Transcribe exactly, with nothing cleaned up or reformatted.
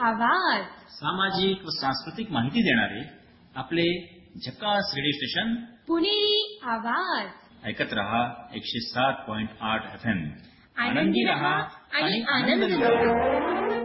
आवाज. सामाजिक व सांस्कृतिक माहिती देणारे आपले झकास रेडिओ स्टेशन पुणेरी आवाज. ऐकत रहा एकशे सात पॉइंट आठ एफ एम. आनंदी रहा आणि आनंद लुटा.